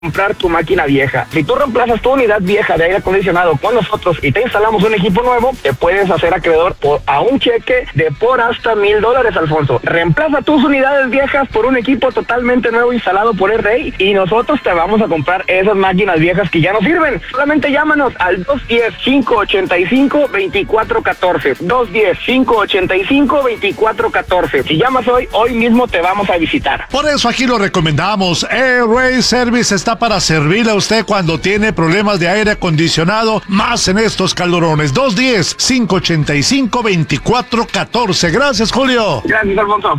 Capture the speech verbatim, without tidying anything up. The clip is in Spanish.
comprar tu máquina vieja. Si tú reemplazas tu unidad vieja de aire acondicionado con nosotros y te instalamos un equipo nuevo, te puedes hacer acreedor por, a un cheque de por hasta mil dólares, Alfonso. Reemplaza tus unidades viejas por un equipo totalmente nuevo instalado por el Rey y nosotros te vamos a comprar esas máquinas viejas que ya no sirven. Solamente llámanos al dos uno cero, cinco ocho cinco, dos cuatro uno cuatro. dos uno cero, cinco ocho cinco, dos cuatro uno cuatro. Si llamas hoy, hoy mismo te vamos a visitar. Por eso aquí lo recomendamos. Air Ray Service está para servirle a usted cuando tiene problemas de aire acondicionado, más en estos calorones. dos uno cero, cinco ocho cinco, dos cuatro uno cuatro. Gracias, Julio. Gracias, Alfonso.